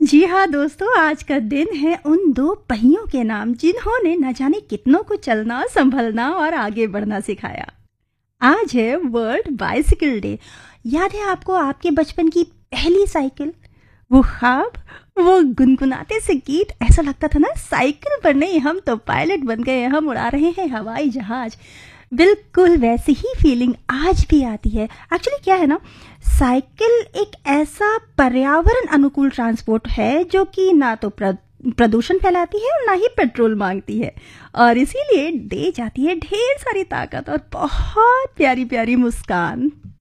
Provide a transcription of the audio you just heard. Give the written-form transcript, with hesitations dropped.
जी हाँ दोस्तों, आज का दिन है उन दो पहियों के नाम जिन्होंने न जाने कितनों को चलना, संभलना और आगे बढ़ना सिखाया। आज है वर्ल्ड बाइसिकल डे। याद है आपको आपके बचपन की पहली साइकिल? वो ख्वाब, वो गुनगुनाते से गीत, ऐसा लगता था ना साइकिल पर नहीं, हम तो पायलट बन गए, हम उड़ा रहे हैं हवाई जहाज। बिल्कुल वैसी ही फीलिंग आज भी आती है। एक्चुअली क्या है ना, साइकिल एक ऐसा पर्यावरण अनुकूल ट्रांसपोर्ट है जो कि ना तो प्रदूषण फैलाती है और ना ही पेट्रोल मांगती है, और इसीलिए दे जाती है ढेर सारी ताकत और बहुत प्यारी प्यारी मुस्कान।